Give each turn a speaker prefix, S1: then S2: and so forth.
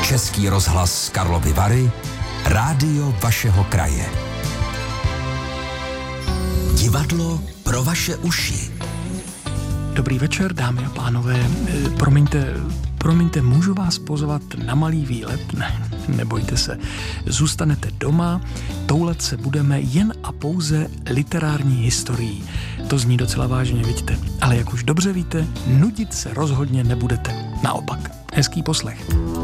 S1: Český rozhlas Karlovy Vary, rádio vašeho kraje. Divadlo pro vaše uši.
S2: Dobrý večer, dámy a pánové. Promiňte, můžu vás pozvat na malý výlet? Ne, nebojte se. Zůstanete doma, toulet se budeme jen a pouze literární historií. To zní docela vážně, vidíte. Ale jak už dobře víte, nudit se rozhodně nebudete. Naopak, hezký poslech.